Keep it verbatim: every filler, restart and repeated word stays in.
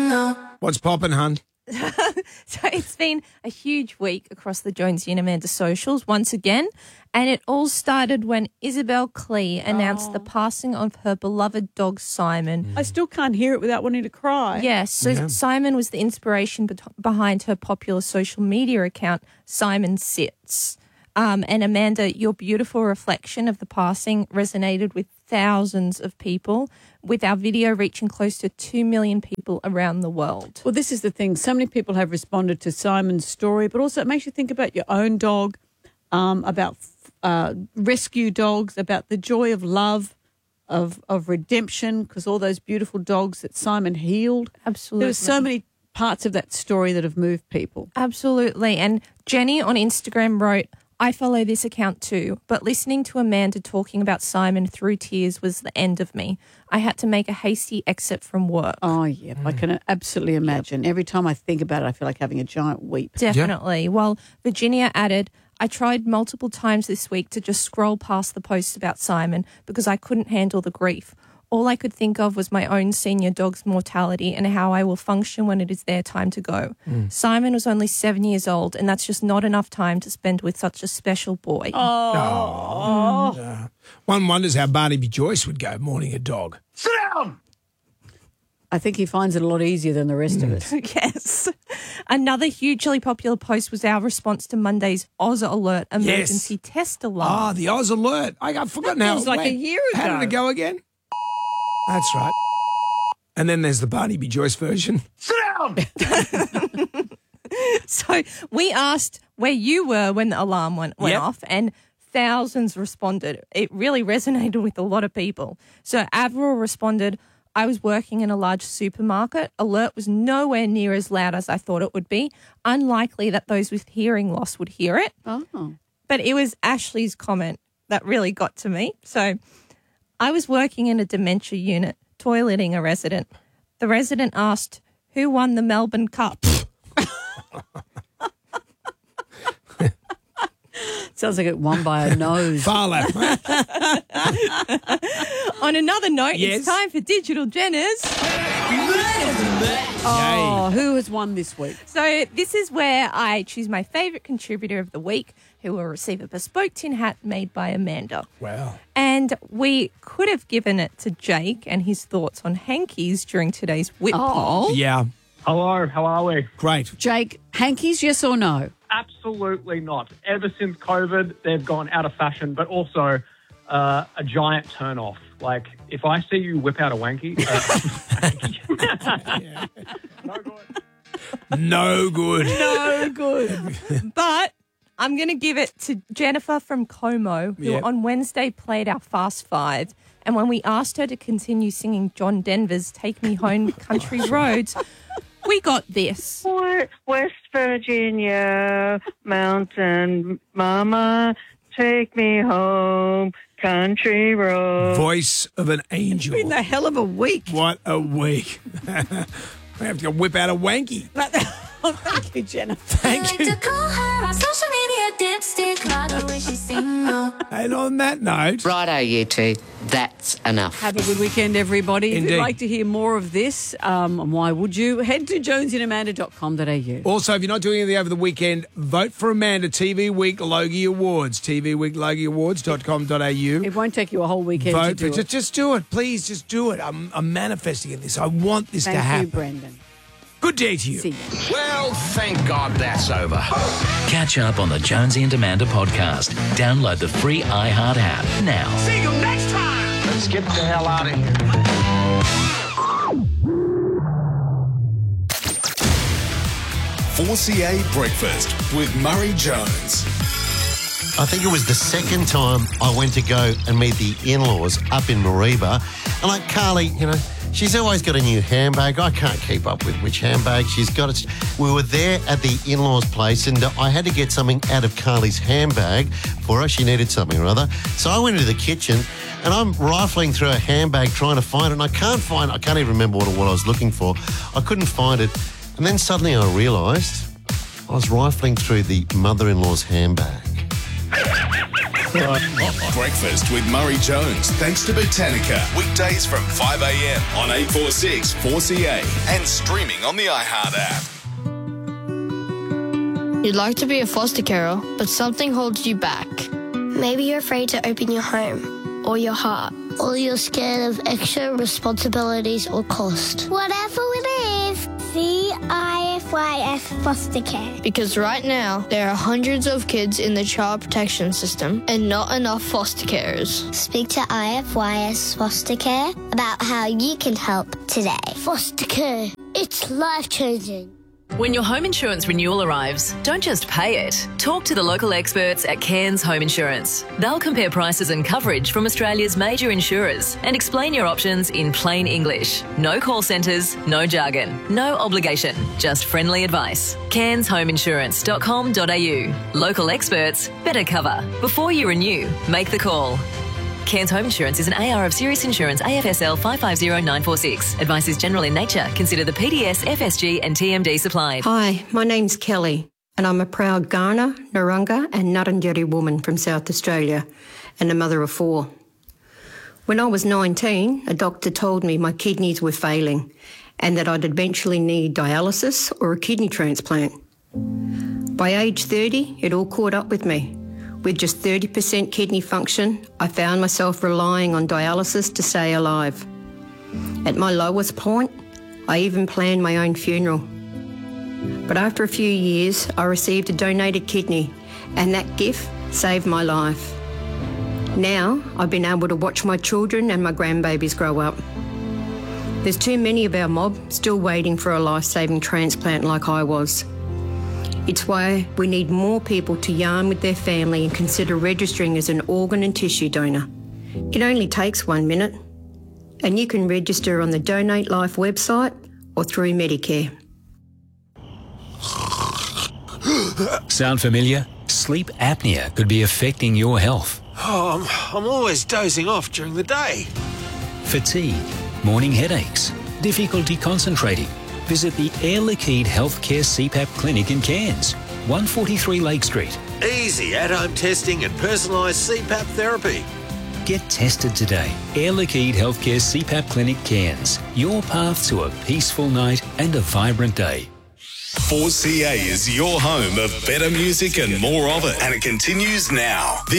single. What's poppin', hun? So it's been a huge week across the Jonesy and Amanda socials once again, and it all started when Isabel Klee announced Oh. the passing of her beloved dog Simon. I still can't hear it without wanting to cry. Yes, so Yeah. Simon was the inspiration bet- behind her popular social media account, Simon Sits. Um, and Amanda, your beautiful reflection of the passing resonated with thousands of people, with our video reaching close to two million people around the world. Well, this is the thing. So many people have responded to Simon's story, but also it makes you think about your own dog, um, about uh, rescue dogs, about the joy of love, of, of redemption, because all those beautiful dogs that Simon healed. Absolutely. There were so many parts of that story that have moved people. Absolutely. And Jenny on Instagram wrote, I follow this account too, but listening to Amanda talking about Simon through tears was the end of me. I had to make a hasty exit from work. Oh, yeah, I can absolutely imagine. Every time I think about it, I feel like having a giant weep. Definitely. While Virginia added, I tried multiple times this week to just scroll past the posts about Simon because I couldn't handle the grief. All I could think of was my own senior dog's mortality and how I will function when it is their time to go. Mm. Simon was only seven years old, and that's just not enough time to spend with such a special boy. Oh. Uh, one wonders how Barnaby Joyce would go mourning a dog. Sit down! I think he finds it a lot easier than the rest of us. Yes. Another hugely popular post was our response to Monday's Oz Alert emergency test Ah, alarm. the Oz Alert. I, I've forgotten That how feels it like went. a year How ago. did it go again? That's right. And then there's the Barnaby Joyce version. Sit down! So we asked where you were when the alarm went, went Yep. off, and thousands responded. It really resonated with a lot of people. So Avril responded, I was working in a large supermarket. Alert was nowhere near as loud as I thought it would be. Unlikely that those with hearing loss would hear it. Oh. But it was Ashley's comment that really got to me. So I was working in a dementia unit, toileting a resident. The resident asked, who won the Melbourne Cup? Sounds like it won by a nose. Far left, mate. On another note, Yes. it's time for Digital Jenners. Oh, who has won this week? So this is where I choose my favourite contributor of the week, who will receive a bespoke tin hat made by Amanda. Wow. And we could have given it to Jake and his thoughts on hankies during today's whip Oh. poll. Yeah. Hello, how are we? Great. Jake, hankies, yes or no? Absolutely not. Ever since COVID, they've gone out of fashion, but also uh, a giant turn-off. Like, if I see you whip out a wanky, uh, no good. No good. No good. But I'm going to give it to Jennifer from Como, who Yep. on Wednesday played our Fast Five. And when we asked her to continue singing John Denver's Take Me Home Country Roads, we got this. West Virginia, mountain mama, take me home, country road. Voice of an angel. Been a hell of a week. What a week. I have to go whip out a wanky. Oh, thank you, Jennifer. Thank you. To call her on social media, dipstick, like the way she's single. And on that note, Righto, you two. That's enough. Have a good weekend, everybody. If Indeed. you'd like to hear more of this, um, and why would you, head to jonesy and amanda dot com dot a u. also, if you're not doing anything over the weekend, vote for Amanda T V Week Logie Awards, T V Week Logie Awards dot com dot a u. It won't take you a whole weekend Vote to do for it. just, just do it. Please, just do it. I'm, I'm manifesting this. I want this Thank to you, happen. Brendan. Good day to you. See you. Well, thank God that's over. Catch up on the Jonesy and Amanda podcast. Download the free iHeart app now. See you next time. Let's get the hell out of here. four C A Breakfast with Murray Jones. I think it was the second time I went to go and meet the in-laws up in Mareeba. And like Carly, you know, she's always got a new handbag. I can't keep up with which handbag she's got. It's, we were there at the in-laws' place and I had to get something out of Carly's handbag for her. She needed something or other. So I went into the kitchen and I'm rifling through her handbag trying to find it. And I can't find, I can't even remember what, what I was looking for. I couldn't find it. And then suddenly I realised I was rifling through the mother-in-law's handbag. Breakfast with Murray Jones, thanks to Botanica. Weekdays from five a.m. on eight forty-six four C A and streaming on the iHeart app. You'd like to be a foster carer, but something holds you back. Maybe you're afraid to open your home or your heart. Or you're scared of extra responsibilities or cost. Whatever it is, C I F Y S Foster Care. Because right now, there are hundreds of kids in the child protection system and not enough foster carers. Speak to I F Y S Foster Care about how you can help today. Foster Care, it's life-changing. When your home insurance renewal arrives, don't just pay it. Talk to the local experts at Cairns Home Insurance. They'll compare prices and coverage from Australia's major insurers and explain your options in plain English. No call centres, no jargon, no obligation, just friendly advice. cairns home insurance dot com dot a u. Local experts, better cover. Before you renew, make the call. Cairns Home Insurance is an A R of Serious Insurance A F S L five five zero nine four six. Advice is general in nature. Consider the P D S, F S G and T M D supplied. Hi, my name's Kelly and I'm a proud Kaurna, Narungga and Ngarrindjeri woman from South Australia and a mother of four. When I was nineteen, a doctor told me my kidneys were failing and that I'd eventually need dialysis or a kidney transplant. By age thirty, it all caught up with me. With just thirty percent kidney function, I found myself relying on dialysis to stay alive. At my lowest point, I even planned my own funeral. But after a few years, I received a donated kidney, and that gift saved my life. Now, I've been able to watch my children and my grandbabies grow up. There's too many of our mob still waiting for a life-saving transplant like I was. It's why we need more people to yarn with their family and consider registering as an organ and tissue donor. It only takes one minute, and you can register on the Donate Life website or through Medicare. Sound familiar? Sleep apnea could be affecting your health. Oh, I'm, I'm always dozing off during the day. Fatigue, morning headaches, difficulty concentrating. Visit the Air Liquide Healthcare C PAP Clinic in Cairns, one forty-three Lake Street. Easy at-home testing and personalised C PAP therapy. Get tested today. Air Liquide Healthcare C PAP Clinic Cairns. Your path to a peaceful night and a vibrant day. four C A is your home of better music and more of it. And it continues now.